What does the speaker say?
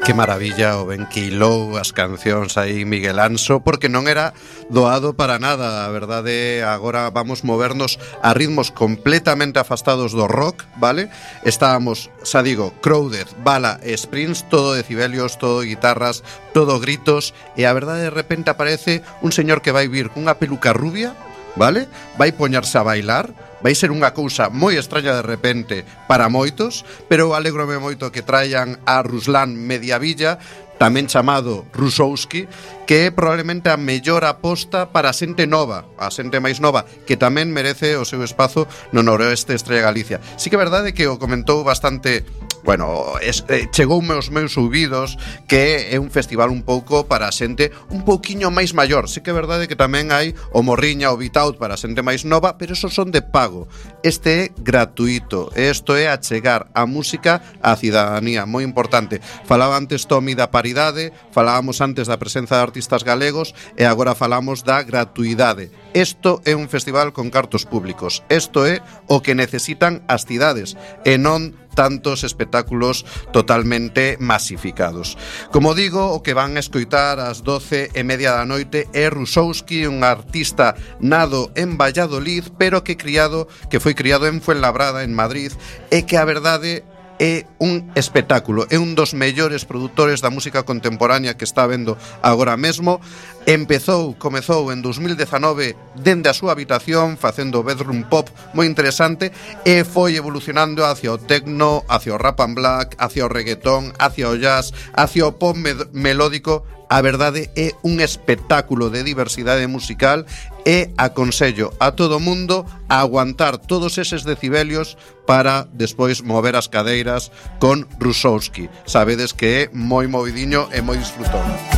Que maravilla o ben que hilou as cancións aí Miguel Anso, porque non era doado para nada. A verdade, agora vamos movernos a ritmos completamente afastados do rock, vale? Estábamos, xa digo, Crowded, Bala e Sprints, todo decibelios, todo guitarras, todo gritos, e a verdade de repente aparece un señor que vai vir cunha peluca rubia, vale? Vai poñarse a bailar. Vai ser unha cousa moi extraña de repente para moitos, pero alégrome moito que traian a Ruslan Mediavilla, tamén chamado Rusowski, que é probablemente a mellor aposta para a xente nova, a xente máis nova, que tamén merece o seu espazo no noroeste Estrella Galicia. Sí que é verdade que o comentou bastante, bueno, chegoume aos meus ouvidos que é un festival un pouco para a xente un pouquiño máis maior. Sí que é verdade que tamén hai o Morriña, o Beat Out para a xente máis nova, pero esos son de pago. Este é gratuito, isto é achegar a música á cidadanía, moi importante. Falaba antes Tomi da paridade, falábamos antes da presenza de artistas galegos e agora falamos da gratuidade. Isto é un festival con cartos públicos. Isto é o que necesitan as cidades e non tantos espectáculos totalmente masificados. Como digo, o que van a escoitar ás 12:30 da noite é Rusowski, un artista nado en Valladolid, pero que foi criado en Fuenlabrada, en Madrid, e que a verdade é un espectáculo, é un dos mellores produtores da música contemporánea que está vendo agora mesmo. Comezou en 2019 dende a súa habitación facendo bedroom pop moi interesante e foi evolucionando hacia o techno, hacia o rap and black, hacia o reggaetón, hacia o jazz, hacia o pop melódico. A verdade é un espectáculo de diversidade musical e aconsello a todo mundo a aguantar todos eses decibelios para despois mover as cadeiras con Rusowski. Sabedes que é moi movidiño e moi disfrutón.